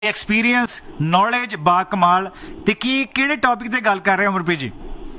Experience knowledge ਬਾ ਕਮਾਲ ਤੇ ਕਿਹੜੇ ਟੌਪਿਕ ਤੇ ਗੱਲ ਕਰ ਰਹੇ ਹੋ ਅਮਰਪ੍ਰੀਤ ਜੀ?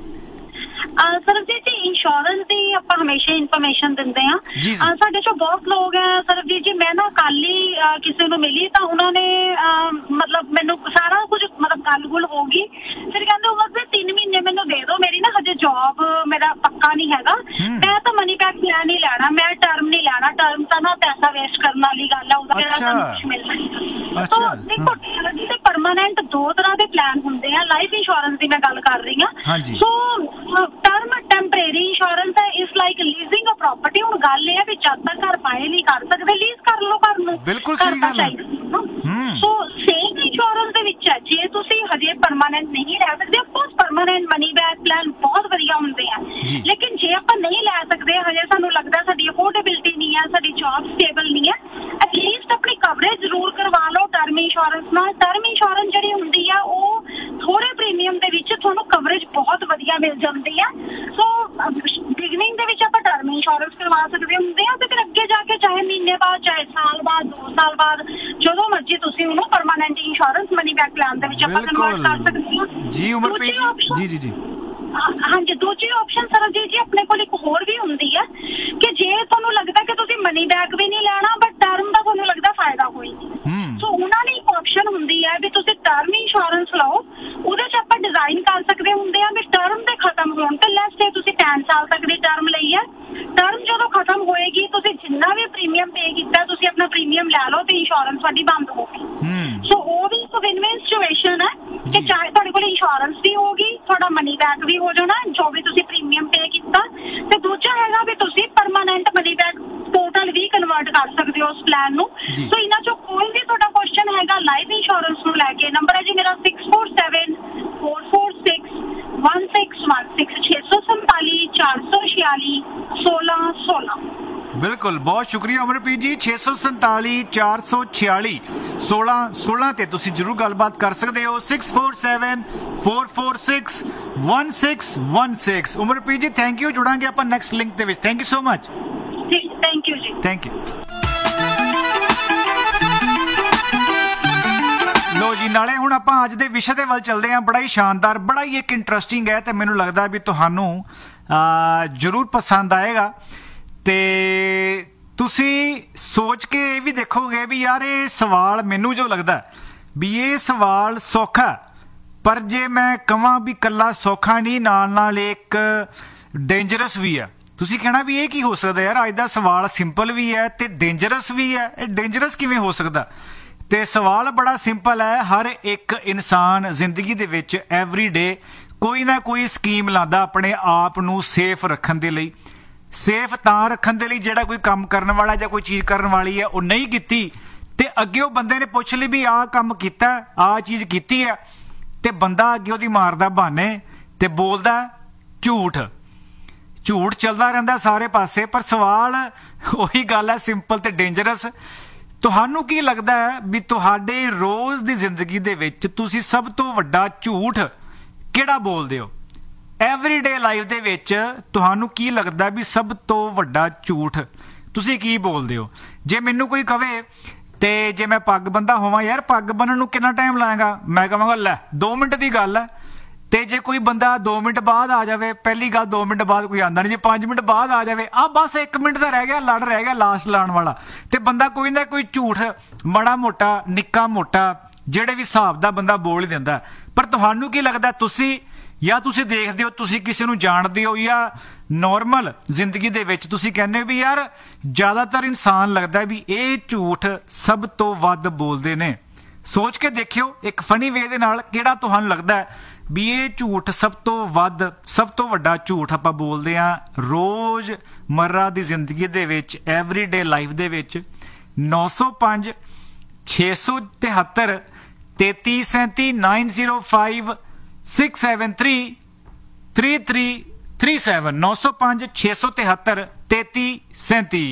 ਸਰਬਜੀਤ ਜੀ ਇੰਸ਼ੋਰੈਂਸ ਦੀ ਆਪਾਂ ਹਮੇਸ਼ਾ ਇਨਫੋਰਮੇਸ਼ਨ ਦਿੰਦੇ ਆ। ਸਾਡੇ ਚੋਂ ਬਹੁਤ ਲੋਕ ਹੈ ਸਰਬਜੀਤ ਜੀ, ਮੈਂ ਨਾ ਕੱਲ ਹੀ ਕਿਸੇ ਨੂੰ ਮਿਲੀ ਤਾਂ ਉਹਨਾਂ ਨੇ ਮਤਲਬ ਮੈਨੂੰ ਸਾਰਾ ਕੁਝ ਮਤਲਬ ਗੱਲ-ਗੁਲ ਹੋ ਗਈ। ਫਿਰ ਕਹਿੰਦੇ ਉਮਰ ਦੇ 3 ਮਹੀਨੇ ਮੈਨੂੰ ਦੇ ਦਿਓ, ਮੇਰੀ ਨਾ ਹਜੇ ਜੌਬ ਮੇਰਾ ਪੱਕਾ ਨਹੀਂ ਹੈਗਾ, ਮੈਂ ਤਾਂ ਮਨੀ ਬੈਕ ਪਲਾਨ ਨਹੀਂ ਲੈਣਾ, ਮੈਂ ਟਰਮ ਨਹੀਂ ਲੈਣਾ, ਟਰਮ ਤਾਂ ਨਾ ਪੈਸਾ ਵੇਸਟ ਕਰਨ ਵਾਲੀ ਗੱਲ ਹੈ, ਉਹਦਾ ਜਿਹੜਾ ਤੁਹਾਨੂੰ ਕੁਝ ਮਿਲਣਾ ਨਹੀਂ। ਤਾਂ ਦੇਖੋ ਜੀ ਤੇ ਪਰਮਾਨੈਂਟ ਦੋ ਤਰ੍ਹਾਂ ਦੇ ਪਲਾਨ ਹੁੰਦੇ ਆ। ਲਾਈਫ ਇੰਸ਼ੋਰੈਂਸ ਦੀ ਮੈਂ ਗੱਲ ਕਰ ਰਹੀ ਹਾਂ। ਸੋ ਟਰਮ ਟੈਂਪਰੇਰੀ ਇੰਸ਼ੋਰੈਂਸ ਹੈ, ਇਸ ਲਾਈਕ ਲੀਜ਼ਿੰਗ ਅ ਪ੍ਰਾਪਰਟੀ। ਹੁਣ ਗੱਲ ਇਹ ਹੈ ਵੀ ਜਦ ਤੱਕ ਘਰ ਪਾਏ ਨਹੀਂ ਕਰ ਸਕਦੇ, ਲੀਜ਼ ਕਰ ਲਓ ਘਰ ਨੂੰ। ਬਿਲਕੁਲ ਸਹੀ ਗੱਲ ਹੈ। ਸੋ ਸੇਮ ਇੰਸ਼ੋਰੈਂਸ ਦੇ ਵਿੱਚ ਹੈ, ਜੇ ਤੁਸੀਂ ਹਜੇ ਪਰਮਾਨੈਂਟ ਨਹੀਂ ਰਹਿ ਸਕਦੇ, of course permanent money back plan ਬਹੁਤ ਵਧੀਆ ਹੁੰਦੇ ਆ, ਲੇਕਿਨ ਜੇ ਆਪਾਂ ਨਹੀਂ ਲੈ ਸਕਦੇ ਹਜੇ, ਸਾਨੂੰ ਲੱਗਦਾ ਸਾਡੀ ਅਫੋਰਡੇਬਿਲਿਟੀ ਨਹੀਂ ਹੈ, ਸਾਡੀ ਜੌਬ ਸਟੇਬਲ ਨਹੀਂ ਹੈ, ਐਟਲੀਸਟ ਆਪਣੀ ਕਵਰੇਜ ਜ਼ਰੂਰ ਕਰਵਾ ਲਓ ਟਰਮ ਇੰਸ਼ੋਰੈਂਸ ਨਾਲ। ਟਰਮ ਇੰਸ਼ੋਰੈਂਸ ਜਿਹੜੀ ਹੁੰਦੀ ਆ ਉਹ ਥੋੜੇ ਪ੍ਰੀਮੀਅਮ ਦੇ ਵਿੱਚ ਤੁਹਾਨੂੰ ਕਵਰੇਜ ਬਹੁਤ ਵਧੀਆ ਮਿਲ ਜਾਂਦੀ ਹੈ। ਸੋ ਬਿਗਨਿੰਗ ਦੇ ਵਿੱਚ ਆਪਾਂ ਟਰਮ ਇੰਸ਼ੋਰੈਂਸ ਕਰਵਾ ਸਕਦੇ ਹੁੰਦੇ ਆ, ਤੇ ਫਿਰ ਅੱਗੇ ਜਾ ਕੇ ਚਾਹੇ ਮਹੀਨੇ ਬਾਅਦ, ਚਾਹੇ ਸਾਲ ਬਾਅਦ, 2 ਸਾਲ ਬਾਅਦ, ਜਦੋਂ ਮਰਜ਼ੀ ਤੁਸੀਂ ਉਹਨੂੰ permanent insurance money back plan ਦੇ ਵਿੱਚ ਆਪਾਂ ਕਨਵਰਟ ਕਰ ਸਕਦੇ ਹਾਂ। ਜੀ ਉਮਰਪ੍ਰੀਤ ਜੀ। ਹਾਂਜੀ, ਦੂਜੀ ਆਪਸ਼ਨ ਸਰਬਜੀਤ ਜੀ ਆਪਣੇ ਕੋਲ ਇੱਕ ਹੋਰ ਵੀ ਹੁੰਦੀ ਹੈ ਕਿ ਜੇ ਤੁਹਾਨੂੰ ਲੱਗਦਾ ਕਿ ਤੁਸੀਂ ਮਨੀ ਬੈਕ ਵੀ ਨਹੀਂ ਲੈਣਾ ਬਟ ਟਰਮ ਦਾ ਤੁਹਾਨੂੰ ਲੱਗਦਾ ਫਾਇਦਾ ਕੋਈ ਨਹੀਂ, ਸੋ ਉਹਨਾਂ ਦੀ ਇੱਕ ਆਪਸ਼ਨ ਹੁੰਦੀ ਹੈ ਵੀ ਤੁਸੀਂ ਟਰਮ ਇੰਸ਼ੋਰੈਂਸ ਲਓ। ਉਹਦੇ 'ਚ ਆਪਾਂ ਡਿਜ਼ਾਈਨ ਕਰ ਸਕਦੇ ਹੁੰਦੇ ਆ ਵੀ ਟਰਮ ਦੇ ਖਤਮ ਹੋਣ ਤੇ ਲੈਸ ਸੇ ਤੁਸੀਂ 5 ਸਾਲ ਤੱਕ ਦੀ ਟਰਮ ਲਈ ਹੈ, ਟਰਮ ਜਦੋਂ ਖਤਮ ਹੋਏਗੀ ਤੁਸੀਂ ਜਿੰਨਾ ਵੀ ਪ੍ਰੀਮੀਅਮ ਪੇ ਕੀਤਾ ਤੁਸੀਂ ਆਪਣਾ ਪ੍ਰੀਮੀਅਮ ਲੈ ਲਓ ਤੇ ਇੰਸ਼ੋਰੈਂਸ ਤੁਹਾਡੀ ਬੰਦ ਹੋ ਗਈ। ਸੋ ਉਹ ਵੀ ਇੱਕ ਵਿਨ-ਵਿਨ ਸਿਚੁਏਸ਼ਨ ਹੈ ਕਿ ਚਾਹੇ ਤੁਹਾਡੇ ਕੋਲ ਇੰਸ਼ੋਰੈਂਸ ਵੀ ਹੋਗੀ, ਤੁਹਾਡਾ ਮਨੀ ਬੈਕ ਵੀ ਹੋ ਜਾਣਾ ਜੋ ਵੀ ਤੁਸੀਂ ਪ੍ਰੀਮੀਅਮ ਪੇ ਕੀਤਾ, ਤੇ ਦੂਜਾ ਹੈਗਾ ਵੀ ਤੁਸੀਂ ਪਰਮਾਨੈਂਟ ਮਨੀ ਬੈਕ ਟੋਟਲ ਵੀ ਕਨਵਰਟ ਕਰ ਸਕਦੇ ਹੋ ਉਸ ਪਲਾਨ ਨੂੰ। ਸੋ ਇਹਨਾਂ ਚੋਂ ਕੋਈ ਵੀ ਤੁਹਾਡਾ ਕੁਐਸਚਨ ਹੈਗਾ ਲਾਈਫ ਇੰਸ਼ੋਰੈਂਸ ਨੂੰ ਲੈ ਕੇ, ਨੰਬਰ ਹੈ ਜੀ ਮੇਰਾ 647 446 1616 647 446 1616। ਬਿਲकुल, बहुत शुक्रिया अमरप्रीत जी। 647 446 1616 ਤੇ ਤੁਸੀਂ ਜਰੂਰ ਗੱਲਬਾਤ ਕਰ ਸਕਦੇ ਹੋ। 647 446 1616। ਅਮਰਪ੍ਰੀਤ ਜੀ ਥੈਂਕ ਯੂ। ਜੁੜਾਂਗੇ ਆਪਾਂ ਨੈਕਸਟ ਲਿੰਕ ਦੇ ਵਿੱਚ। Thank you so much. Thank you ਜੀ। Thank you. ਲੋ ਜੀ, ਨਾਲੇ ਹੁਣ ਆਪਾਂ ਅੱਜ ਦੇ ਵਿਸ਼ੇ ਦੇ ਵੱਲ ਚੱਲਦੇ ਹਾਂ। ਬੜਾ ਹੀ ਸ਼ਾਨਦਾਰ, ਬੜਾ ਹੀ ਇੱਕ ਇੰਟਰਸਟਿੰਗ ਹੈ ਤੇ ਮੈਨੂੰ ਲੱਗਦਾ ਵੀ ਤੁਹਾਨੂੰ ਜ਼ਰੂਰ ਪਸੰਦ ਆਏਗਾ। ਤੇ ਤੁਸੀਂ ਸੋਚ ਕੇ ਇਹ ਵੀ ਦੇਖੋਗੇ ਵੀ ਯਾਰ ਇਹ ਸਵਾਲ ਮੈਨੂੰ ਜੋ ਲੱਗਦਾ ਵੀ ਇਹ ਸਵਾਲ ਸੌਖਾ, ਪਰ ਜੇ ਮੈਂ ਕਹਾਂ ਵੀ ਕੱਲਾ ਸੌਖਾ ਨਹੀਂ, ਨਾਲ ਇੱਕ ਡੇਂਜਰਸ ਵੀ ਹੈ। ਤੁਸੀਂ ਕਹਿਣਾ ਵੀ ਇਹ ਕੀ ਹੋ ਸਕਦਾ ਯਾਰ, ਅੱਜ ਦਾ ਸਵਾਲ ਸਿੰਪਲ ਵੀ ਹੈ ਤੇ ਡੇਂਜਰਸ ਵੀ ਹੈ। ਇਹ ਡੇਂਜਰਸ ਕਿਵੇਂ ਹੋ ਸਕਦਾ? ਤੇ ਸਵਾਲ ਬੜਾ ਸਿੰਪਲ ਹੈ। ਹਰ ਇੱਕ ਇਨਸਾਨ ਜ਼ਿੰਦਗੀ ਦੇ ਵਿੱਚ ਐਵਰੀ ਡੇ ਕੋਈ ਨਾ ਕੋਈ ਸਕੀਮ ਲਾਉਂਦਾ ਆਪਣੇ ਆਪ ਨੂੰ ਸੇਫ ਰੱਖਣ ਦੇ ਲਈ। ਸੇਫ ਤਾਂ ਰੱਖਣ ਦੇ ਲਈ ਜਿਹੜਾ ਕੋਈ ਕੰਮ ਕਰਨ ਵਾਲਾ ਜਾਂ ਕੋਈ ਚੀਜ਼ ਕਰਨ ਵਾਲੀ ਹੈ ਉਹ ਨਹੀਂ ਕੀਤੀ ਤੇ ਅੱਗੇ ਉਹ ਬੰਦੇ ਨੇ ਪੁੱਛ ਲਈ ਵੀ ਆਹ ਕੰਮ ਕੀਤਾ, ਆਹ ਚੀਜ਼ ਕੀਤੀ ਹੈ, ਤੇ ਬੰਦਾ ਅੱਗੇ ਉਹਦੀ ਮਾਰਦਾ ਬਹਾਨੇ ਤੇ ਬੋਲਦਾ ਝੂਠ। ਝੂਠ ਚੱਲਦਾ ਰਹਿੰਦਾ ਸਾਰੇ ਪਾਸੇ। ਪਰ ਸਵਾਲ ਉਹੀ ਗੱਲ ਹੈ, ਸਿੰਪਲ ਤੇ ਡੇਂਜਰਸ। ਤੁਹਾਨੂੰ ਕੀ ਲੱਗਦਾ ਹੈ ਵੀ ਤੁਹਾਡੇ ਰੋਜ਼ ਦੀ ਜ਼ਿੰਦਗੀ ਦੇ ਵਿੱਚ ਤੁਸੀਂ ਸਭ ਤੋਂ ਵੱਡਾ ਝੂਠ ਕਿਹੜਾ ਬੋਲਦੇ ਹੋ? ਐਵਰੀਡੇ ਲਾਈਫ ਦੇ ਵਿੱਚ ਤੁਹਾਨੂੰ ਕੀ ਲੱਗਦਾ ਵੀ ਸਭ ਤੋਂ ਵੱਡਾ ਝੂਠ ਤੁਸੀਂ ਕੀ ਬੋਲਦੇ ਹੋ? ਜੇ ਮੈਨੂੰ ਕੋਈ ਕਵੇ ਤੇ ਜੇ ਮੈਂ ਪੱਗ ਬੰਦਾ ਹੋਵਾਂ, ਯਾਰ ਪੱਗ ਬੰਨਣ ਨੂੰ ਕਿੰਨਾ ਟਾਈਮ ਲਾਏਗਾ, ਮੈਂ ਕਹਾਂਗਾ ਲੈ 2 ਮਿੰਟ ਦੀ ਗੱਲ ਹੈ। ਤੇ ਜੇ ਕੋਈ ਬੰਦਾ 2 ਮਿੰਟ ਬਾਅਦ ਆ ਜਾਵੇ, ਪਹਿਲੀ ਗੱਲ 2 ਮਿੰਟ ਬਾਅਦ ਕੋਈ ਆਉਂਦਾ ਨਹੀਂ, ਜੇ 5 ਮਿੰਟ ਬਾਅਦ ਆ ਜਾਵੇ, ਆ ਬਸ 1 ਮਿੰਟ ਦਾ ਰਹਿ ਗਿਆ, ਲੜ ਰਹਿ ਗਿਆ ਲਾਸਟ ਲਾਉਣ ਵਾਲਾ, ਤੇ ਬੰਦਾ ਕੋਈ ਨਾ ਕੋਈ ਝੂਠ ਮਾੜਾ ਮੋਟਾ ਨਿੱਕਾ ਮੋਟਾ ਜਿਹੜੇ ਵੀ ਹਿਸਾਬ ਦਾ ਬੰਦਾ ਬੋਲ ਹੀ ਦਿੰਦਾ। ਪਰ ਤੁਹਾਨੂੰ ਕੀ ਲੱਗਦਾ, ਤੁਸੀਂ ਜਾਂ ਤੁਸੀਂ ਦੇਖਦੇ ਹੋ, ਤੁਸੀਂ ਕਿਸੇ ਨੂੰ ਜਾਣਦੇ ਹੋ ਜਾਂ ਨੋਰਮਲ ਜ਼ਿੰਦਗੀ ਦੇ ਵਿੱਚ ਤੁਸੀਂ ਕਹਿੰਦੇ ਹੋ ਵੀ ਯਾਰ ਜ਼ਿਆਦਾਤਰ ਇਨਸਾਨ ਲੱਗਦਾ ਵੀ ਇਹ ਝੂਠ ਸਭ ਤੋਂ ਵੱਧ ਬੋਲਦੇ ਨੇ? ਸੋਚ ਕੇ ਦੇਖਿਓ ਇੱਕ ਫਨੀ ਵੇ ਦੇ ਨਾਲ, ਕਿਹੜਾ ਤੁਹਾਨੂੰ ਲੱਗਦਾ ਹੈ ਵੀ ਇਹ ਝੂਠ ਸਭ ਤੋਂ ਵੱਧ, ਸਭ ਤੋਂ ਵੱਡਾ ਝੂਠ ਆਪਾਂ ਬੋਲਦੇ ਹਾਂ ਰੋਜ਼ ਮਰਰਾ ਦੀ ਜ਼ਿੰਦਗੀ ਦੇ ਵਿੱਚ, ਐਵਰੀਡੇ ਲਾਈਫ ਦੇ ਵਿੱਚ? 905 673 3337 905 673 3337 905 673 3337।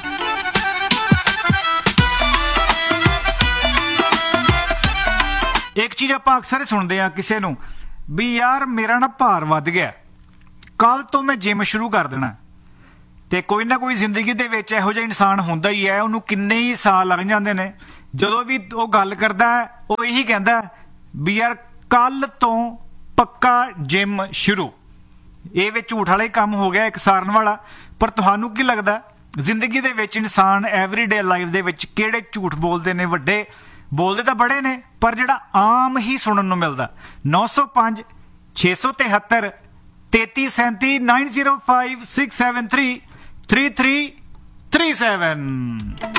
ਇੱਕ ਚੀਜ਼ ਆਪਾਂ ਅਕਸਰ ਸੁਣਦੇ ਆ ਕਿਸੇ ਨੂੰ ਵੀ ਯਾਰ ਮੇਰਾ ਨਾ ਭਾਰ ਵੱਧ ਗਿਆ, ਕੱਲ ਤੋਂ ਮੈਂ ਜਿਮ ਸ਼ੁਰੂ ਕਰ ਦੇਣਾ। ਤੇ ਕੋਈ ਨਾ ਕੋਈ ਜ਼ਿੰਦਗੀ ਦੇ ਵਿੱਚ ਇਹੋ ਜਿਹਾ ਇਨਸਾਨ ਹੁੰਦਾ ਹੀ ਹੈ, ਉਹਨੂੰ ਕਿੰਨੇ ਹੀ ਸਾਲ ਲੱਗ ਜਾਂਦੇ ਨੇ ਜਦੋਂ ਵੀ ਉਹ ਗੱਲ ਕਰਦਾ ਉਹ ਇਹੀ ਕਹਿੰਦਾ ਵੀ ਯਾਰ ਕੱਲ ਤੋਂ ਪੱਕਾ ਜਿਮ ਸ਼ੁਰੂ। ਇਹ ਵਿੱਚ ਝੂਠ ਵਾਲਾ ਹੀ ਕੰਮ ਹੋ ਗਿਆ ਇੱਕ ਸਾਰਨ ਵਾਲਾ। ਪਰ ਤੁਹਾਨੂੰ ਕੀ ਲੱਗਦਾ ਜ਼ਿੰਦਗੀ ਦੇ ਵਿੱਚ ਇਨਸਾਨ ਐਵਰੀਡੇ ਲਾਈਫ ਦੇ ਵਿੱਚ ਕਿਹੜੇ ਝੂਠ ਬੋਲਦੇ ਨੇ? ਵੱਡੇ ਬੋਲਦੇ ਤਾਂ ਬੜੇ ਨੇ ਪਰ ਜਿਹੜਾ ਆਮ ਹੀ ਸੁਣਨ ਨੂੰ ਮਿਲਦਾ। 905 673 3337 905 673 3337।